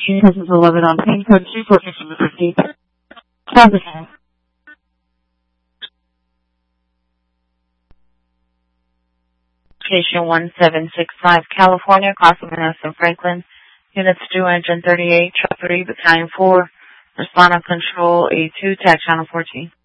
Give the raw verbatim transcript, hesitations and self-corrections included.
This is eleven on pin code two four fifty fifty. Positive. Station one seven six five, California, Casa Vanessa, Franklin. Units two Engine thirty-eight, Truck three, Battalion four. Respond on Control A two, Tag Channel fourteen.